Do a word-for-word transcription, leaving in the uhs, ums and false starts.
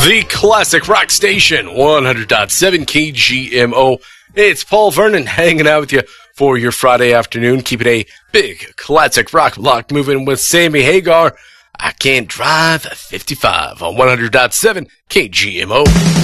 The Classic Rock Station, one hundred point seven K G M O. It's Paul Vernon hanging out with you for your Friday afternoon, keeping a big classic rock block moving with Sammy Hagar. I Can't Drive fifty-five on one hundred point seven K G M O.